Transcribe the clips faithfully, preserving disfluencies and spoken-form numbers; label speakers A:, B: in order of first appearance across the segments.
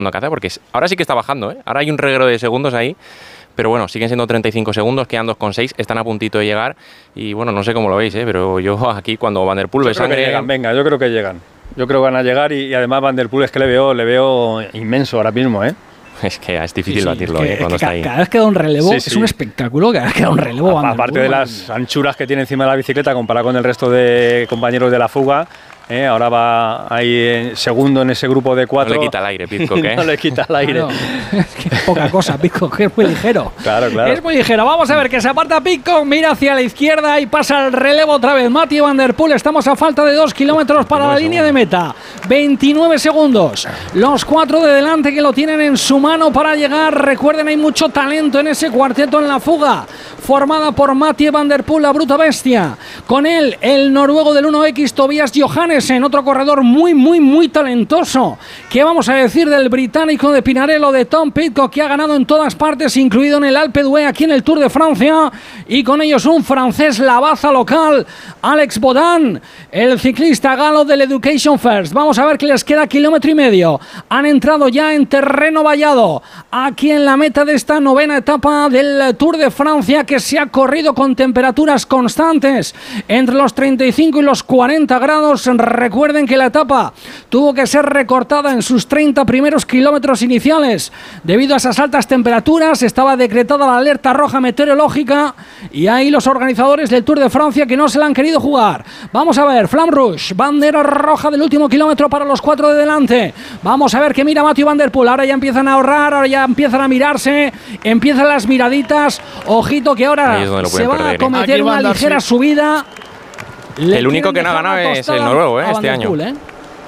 A: Caza, porque ahora sí que está bajando, ¿eh? Ahora hay un reguero de segundos ahí, pero bueno, siguen siendo treinta y cinco segundos, quedan dos coma seis, están a puntito de llegar y bueno, no sé cómo lo veis, ¿eh? Pero yo aquí cuando Van der Poel ve sangre...
B: Llegan, venga, yo creo que llegan. Yo creo que van a llegar y, y además Van der Poel es que le veo, le veo inmenso ahora mismo, ¿eh?
A: Es que es difícil
C: sí, sí,
A: batirlo,
C: es que,
A: ¿eh? Cuando
C: es que
A: está ahí.
C: Cada vez que da un relevo,
B: sí,
C: es
B: sí.
C: un espectáculo, cada vez que da un relevo.
B: A, aparte de las anchuras que tiene encima de la bicicleta comparado con el resto de compañeros de la fuga, ¿eh? Ahora va ahí segundo en ese grupo de cuatro.
A: No le quita el aire, Pidcock, ¿eh?
B: No le quita el aire.
C: Claro. Es que es poca cosa, Pidcock, es muy ligero.
B: Claro, claro.
C: Es muy ligero. Vamos a ver que se aparta Pidcock, mira hacia la izquierda y pasa el relevo otra vez. Mathieu Van der Poel, estamos a falta de dos kilómetros para la línea de meta. veintinueve segundos. Los cuatro de delante que lo tienen en su mano para llegar. Recuerden, hay mucho talento en ese cuarteto en la fuga, formada por Mathieu Van der Poel, la bruta bestia. Con él, el noruego del uno equis, Tobias Johannesen, otro corredor muy, muy, muy talentoso. ¿Qué vamos a decir del británico de Pinarello, de Tom Pidcock, que ha ganado en todas partes, incluido en el Alpe d'Huez, aquí en el Tour de Francia? Y con ellos un francés, la baza local, Alex Baudin, el ciclista galo del Education First. Vamos a ver que les queda kilómetro y medio. Han entrado ya en terreno vallado, aquí en la meta de esta novena etapa del Tour de Francia, que se ha corrido con temperaturas constantes entre los treinta y cinco y los cuarenta grados. Recuerden que la etapa tuvo que ser recortada en sus treinta primeros kilómetros iniciales debido a esas altas temperaturas. Estaba decretada la alerta roja meteorológica y ahí los organizadores del Tour de Francia que no se la han querido jugar. Vamos a ver, Flamme Rouge, bandera roja del último kilómetro para los cuatro de delante. Vamos a ver que mira Mathieu Van der Poel. Ahora ya empiezan a ahorrar, ahora ya empiezan a mirarse, empiezan las miraditas. Ojito que ahora se va perder, a cometer ¿eh? una ligera sí. subida.
A: Le el único que no ha ganado es el noruego, ¿eh? Este año.
C: Poel, ¿eh?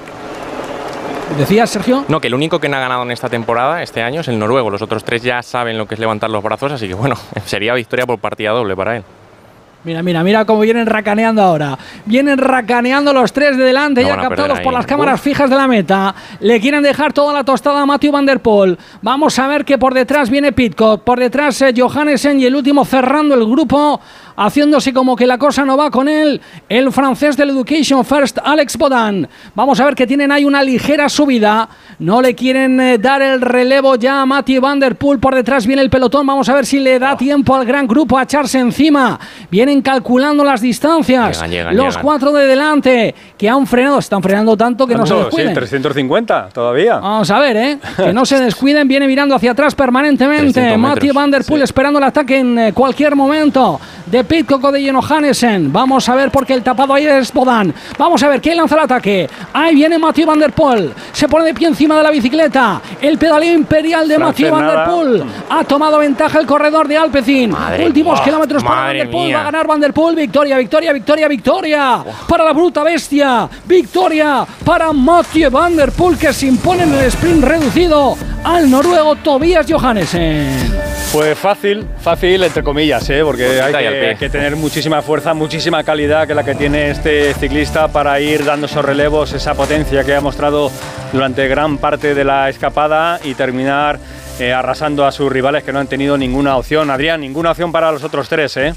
C: ¿Decías, Sergio?
A: No, que el único que no ha ganado en esta temporada, este año, es el noruego. Los otros tres ya saben lo que es levantar los brazos, así que bueno, sería victoria por partida doble para él.
C: Mira, mira, mira cómo vienen racaneando ahora. Vienen racaneando los tres de delante, no ya captados por las cámaras Uf. fijas de la meta. Le quieren dejar toda la tostada a Mathieu Van der Poel. Vamos a ver que por detrás viene Pidcock, por detrás eh, Johannesen y el último cerrando el grupo, haciéndose como que la cosa no va con él, el francés del Education First, Alex Baudin. Vamos a ver que tienen ahí una ligera subida. No le quieren eh, dar el relevo ya a Mathieu Van der Poel. Por detrás viene el pelotón. Vamos a ver si le da tiempo al gran grupo a echarse encima. Vienen calculando las distancias.
A: Llegan, llegan,
C: Los
A: llegan.
C: cuatro de delante que han frenado. Están frenando tanto que no se descuiden.
B: Sí, trescientos cincuenta todavía.
C: Vamos a ver, ¿eh? Que no se descuiden. Viene mirando hacia atrás permanentemente. Mathieu Van der Poel sí. esperando el ataque en eh, cualquier momento de Pidcock o de Johannesen. Vamos a ver porque el tapado ahí es Baudin. Vamos a ver quién lanza el ataque. Ahí viene Mathieu Van der Poel. Se pone de pie encima de la bicicleta. El pedaleo imperial de Mathieu Van der Poel. Ha tomado ventaja el corredor de Alpecin.
A: Madre
C: Últimos
A: oh,
C: kilómetros para Van der Poel.
A: Mía.
C: Va a ganar Van der Poel. Victoria, victoria, victoria, victoria. Oh. Para la bruta bestia. Victoria para Mathieu Van der Poel, que se impone en el sprint reducido al noruego Tobias Johannesen.
B: Pues fácil, fácil entre comillas, ¿eh? Porque hay que, hay que tener muchísima fuerza, muchísima calidad, que es la que tiene este ciclista para ir dando esos relevos, esa potencia que ha mostrado durante gran parte de la escapada y terminar eh, arrasando a sus rivales que no han tenido ninguna opción. Adrián, ninguna opción para los otros tres, ¿eh?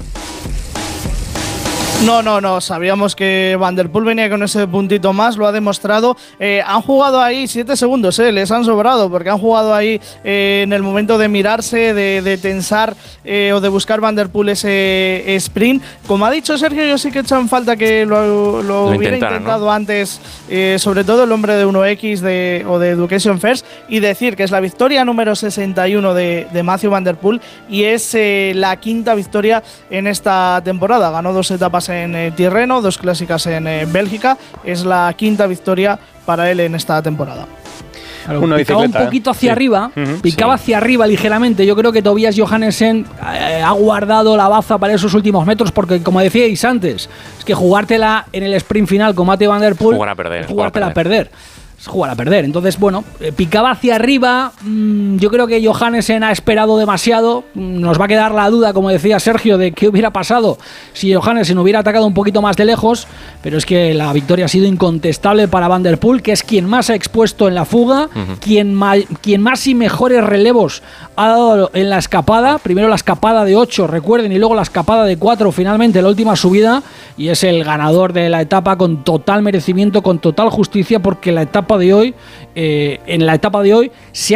D: No, no, no, sabíamos que Van der Poel venía con ese puntito más, lo ha demostrado. Eh, han jugado ahí siete segundos, eh, les han sobrado, porque han jugado ahí eh, en el momento de mirarse, de, de tensar eh, o de buscar Van der Poel ese sprint. Como ha dicho Sergio, yo sí que he hecho en falta que lo, lo, lo hubiera intentado ¿no? antes, eh, sobre todo el hombre de uno equis de, o de Education First, y decir que es la victoria número sesenta y uno de, de Mathieu Van der Poel y es eh, la quinta victoria en esta temporada. Ganó dos etapas en eh, Tirreno, dos clásicas en eh, Bélgica. Es la quinta victoria para él en esta temporada.
C: Claro, Una picaba un poquito hacia ¿eh? arriba, sí. uh-huh, picaba sí. hacia arriba ligeramente. Yo creo que Tobias Johannesen eh, ha guardado la baza para esos últimos metros, porque como decíais antes, es que jugártela en el sprint final con Mathieu Van der Poel,
A: jugar a perder,
C: jugártela a perder. Es jugar a perder. Entonces, bueno, eh, picaba hacia arriba. Mmm, yo creo que Johannesen ha esperado demasiado. Mm, nos va a quedar la duda, como decía Sergio, de qué hubiera pasado si Johannesen hubiera atacado un poquito más de lejos. Pero es que la victoria ha sido incontestable para Van der Poel, que es quien más ha expuesto en la fuga, uh-huh. quien, ma- quien más y mejores relevos ha dado en la escapada. Primero la escapada de ocho, recuerden, y luego la escapada de cuatro, finalmente la última subida. Y es el ganador de la etapa con total merecimiento, con total justicia, porque la etapa de hoy, eh, en la etapa de hoy se ha